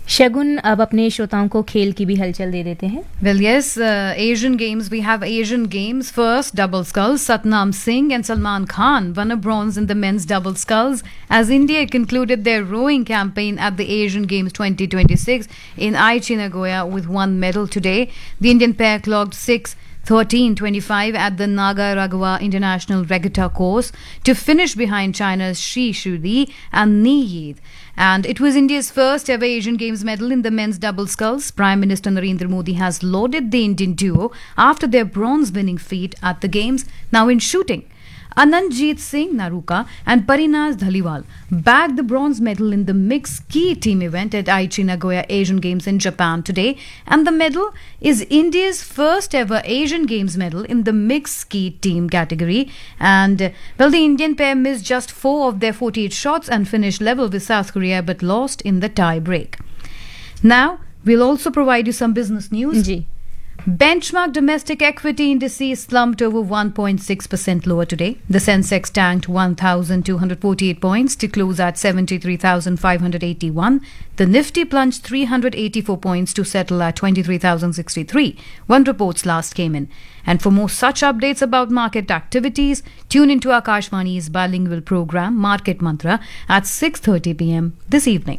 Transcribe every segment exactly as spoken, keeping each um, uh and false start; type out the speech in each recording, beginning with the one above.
शगुन, अब अपने श्रोताओं को खेल की भी हलचल दे देते हैं. Well, yes, uh, Asian Games. We have Asian Games first. Double sculls. Satnam Singh and Salman Khan won a bronze in the men's double sculls as India concluded their rowing campaign at the Asian Games twenty twenty-six in Aichi, Nagoya with one medal today. The Indian pair clocked six thirteen twenty-five at the Naga Raghawa International Regatta course to finish behind China's Shi Shudi and Ni Yid. And it was India's first ever Asian Games medal in the men's double sculls. Prime Minister Narendra Modi has lauded the Indian duo after their bronze winning feat at the Games. Now in shooting, Anandjeet Singh Naruka and Parinaz Dhaliwal bagged the bronze medal in the mixed ski team event at Aichi Nagoya Asian Games in Japan today. And the medal is India's first ever Asian Games medal in the mixed ski team category. And, well, the Indian pair missed just four of their forty-eight shots and finished level with South Korea but lost in the tie break. Now, we'll also provide you some business news. Ji. Benchmark domestic equity indices slumped over one point six percent lower today. The Sensex tanked one thousand two hundred forty-eight points to close at seventy-three thousand five hundred eighty-one. The Nifty plunged three hundred eighty-four points to settle at twenty-three thousand sixty-three when reports last came in. And for more such updates about market activities, tune into Akashvani's bilingual program Market Mantra at six thirty p.m. this evening.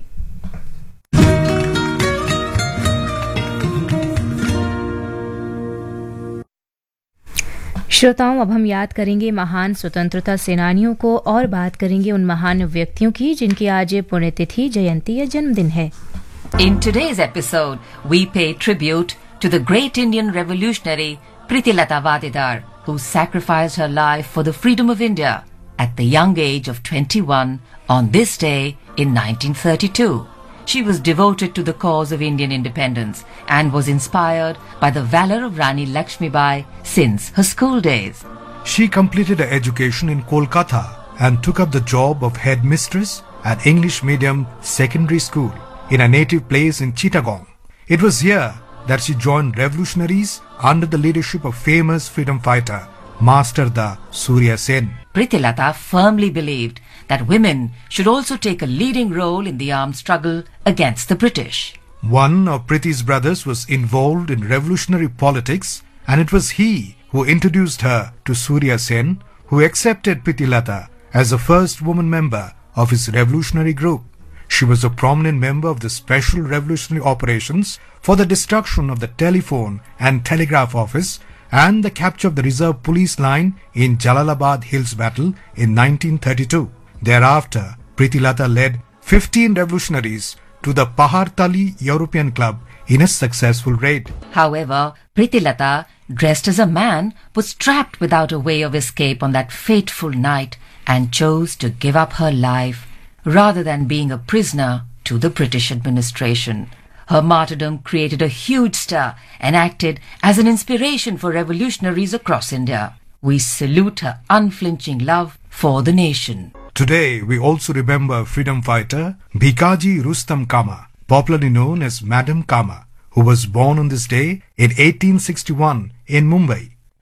श्रोताओं, अब हम याद करेंगे महान स्वतंत्रता सेनानियों को और बात करेंगे उन महान व्यक्तियों की जिनकी आज पुण्यतिथि, जयंती या जन्मदिन है. In today's episode, we pay tribute to the great Indian revolutionary Prittilata Vadidar, who sacrificed her life for the freedom of India at the young age of twenty-one on this day in nineteen thirty-two. She was devoted to the cause of Indian independence and was inspired by the valor of Rani Lakshmibai since her school days. She completed her education in Kolkata and took up the job of headmistress at English medium secondary school in her native place in Chittagong. It was here that she joined revolutionaries under the leadership of famous freedom fighter Master Da Surya Sen. Prittilata firmly believed that women should also take a leading role in the armed struggle against the British. One of Prithi's brothers was involved in revolutionary politics, and it was he who introduced her to Surya Sen, who accepted Prittilata as the first woman member of his revolutionary group. She was a prominent member of the Special Revolutionary Operations for the destruction of the telephone and telegraph office and the capture of the reserve police line in Jalalabad Hills battle in nineteen thirty-two. Thereafter, Prittilata led fifteen revolutionaries to the Pahartali European Club in a successful raid. However, Prittilata, dressed as a man, was trapped without a way of escape on that fateful night and chose to give up her life rather than being a prisoner to the British administration. Her martyrdom created a huge stir and acted as an inspiration for revolutionaries across India. We salute her unflinching love for the nation. Today, we also remember freedom fighter Bhikaji Rustam Kama, popularly known as Madam Kama, who was born on this day in eighteen sixty-one in Mumbai.